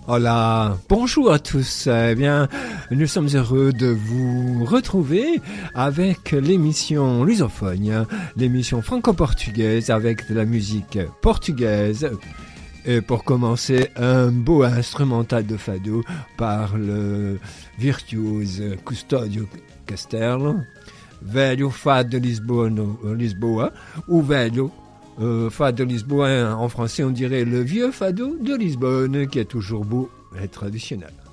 Hola, bonjour à tous. Eh bien, nous sommes heureux de vous retrouver avec l'émission lusophone, l'émission franco-portugaise avec de la musique portugaise. Et pour commencer, un beau instrumental de fado par le virtuose Custódio Casterlo, velho fado de Lisboa, ou velho fado de Lisboa, en français on dirait le vieux fado de Lisbonne, qui est toujours beau et traditionnel.